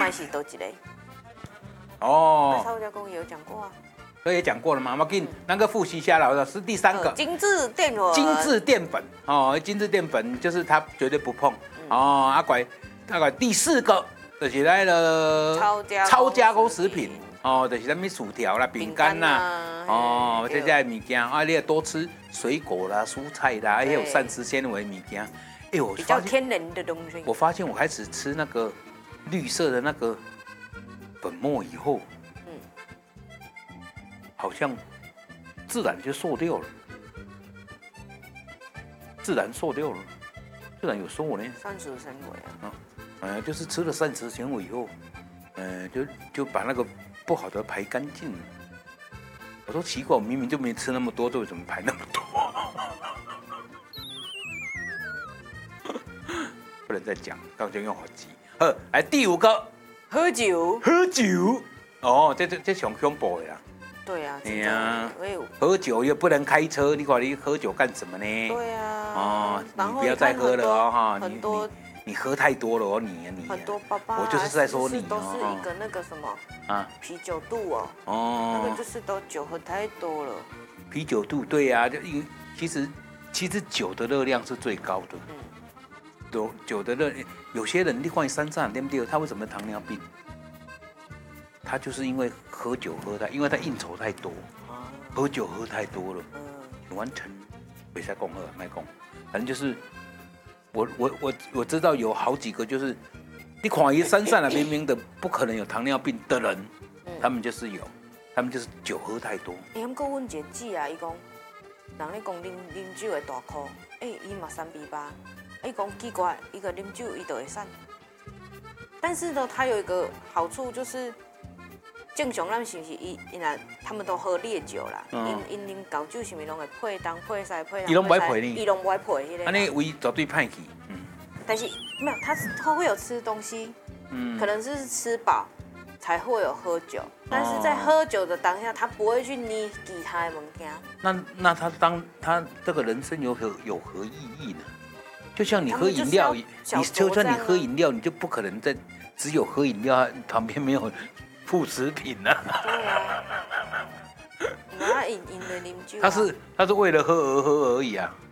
的是多一个？ 哦， 超加工也有讲过啊。 这也讲过了嘛，我给你那个复习一下了，是第3个。 精致淀粉。 精致淀粉哦，精致淀粉就是它绝对不碰哦。大概第4个就是那个超加工食品哦，就是什么薯条啦、饼干啦哦，这些物件啊，你要多吃水果啦、蔬菜啦，还有膳食纤维物件。哎，我比较天然的东西。 我发现我开始吃那个绿色的那个粉末以后，好像自然就瘦掉了，自然有瘦呢。 膳食纤维啊。 就是吃了膳食纤维以后，就把那个不好的排干净了。我说奇怪，我明明就没吃那么多，这为什么排那么多？不能再讲，刚才用好急。来第5个， 喝酒。 哦，这上恐怖的啦。 对啊， 对啊，喝酒又不能开车，你管你喝酒干什么呢？ 对啊。 哦，你不要再喝了哦，哈，你喝太多了哦，你。 很多爸爸， 我就是在说你都是一个那个什么啤酒肚哦。 哦， 那个就是都酒喝太多了。 啤酒肚，对呀，其实酒的热量是最高的。酒的热，有些人你看山上对不对？他为什么糖尿病？他就是因为喝酒因为他应酬太多，喝酒喝太多了，完全没在讲了，没讲，反正就是我知道有好几个就是你看一山上明明的不可能有糖尿病的人，他们就是酒喝太多。 不过阮一个姊啊，伊讲，人咧讲啉酒的大箍，伊嘛3比8，伊讲奇怪，伊个啉酒伊就会瘦，但是呢，它有一个好处就是。正常咱是不是他们都喝烈酒啦？因啉高酒是咪拢会配东配西配？ 伊拢不爱配呢。 伊拢不爱配迄个。 安尼胃绝对歹去。 但是没有，他会有吃东西，可能是吃饱才会有喝酒，但是在喝酒的当下，他不会去捏其他的物件。 那他这个人生有何意义呢？就像你喝饮料，就算你喝饮料，你就不可能只有喝饮料，旁边没有。副食品啊， 对啊，那饮的啉酒， 他是为了喝而喝而已啊。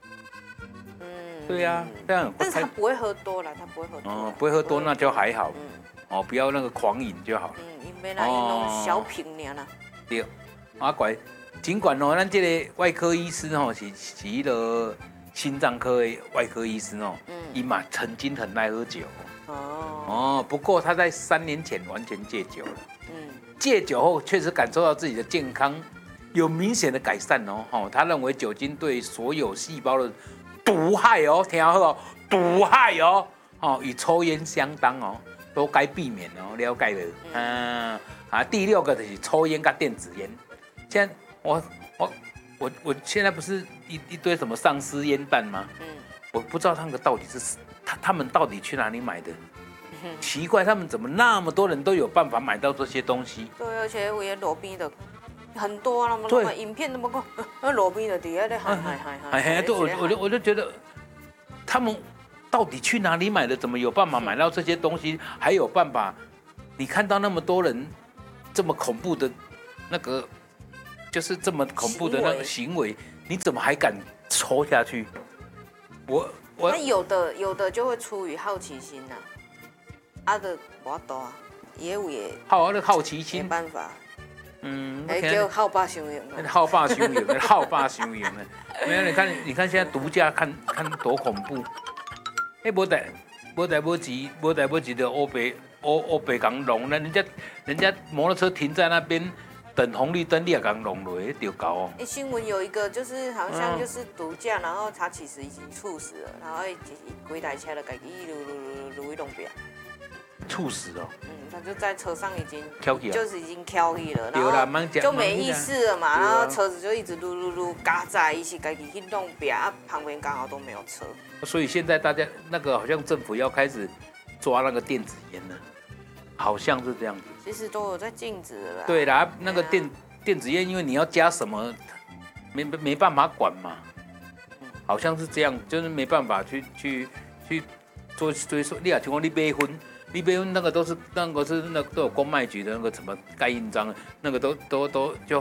对呀，这样。 但是他不会喝多了，他不会喝多。 不会喝多那就还好。不要那个狂饮就好了。 因为那种小品尔啦。 对，乖，尽管咱这个外科医师是一个心脏科的外科医师伊嘛曾经很爱喝酒。不过他在3年前完全戒酒了。戒酒后确实感受到自己的健康有明显的改善哦。他认为酒精对所有细胞的毒害哦，听好哦，毒害哦，与抽烟相当哦，都该避免哦，了解了。第6个就是抽烟跟电子烟。现在我现在不是一堆什么丧尸烟弹吗？我不知道他们到底是他们到底去哪里买的。奇怪，他们怎么那么多人都有办法买到这些东西？对， 而且我也路边的很多啊，那么影片那么讲，路边的底下在嗨。 对，我就觉得他们到底去哪里买的？怎么有办法买到这些东西？还有办法？你看到那么多人这么恐怖的那个，就是这么恐怖的那个行为，你怎么还敢抽下去？ 那有的就会出于好奇心呐。的无多啊，也好奇心， 没办法。叫好霸伤人。 好霸伤人，好霸伤人的。没有，你看现在毒驾看多恐怖。无代无志的欧北港弄，那人家摩托车停在那边等红绿灯，你也刚弄落，丢高哦。 新闻有一个就是好像就是毒驾，然后他其实已经猝死了，然后几台车就自己一路弄边。 猝死哦， 他就在车上已经翘起了，然后就没意识了嘛，然后车子就一直噜嘎在一起，自己去弄边，旁边刚好都没有车。 所以现在大家那个好像政府要开始抓那个电子烟了，好像是这样子。 其实都有在禁止了啦。 对啦，那个电子烟，因为你要加什么，没办法管嘛，好像是这样，就是没办法去做，所以说你也像讲你买烟。 你别问那个都是那个都有公卖局的那个什么盖印章，那个都就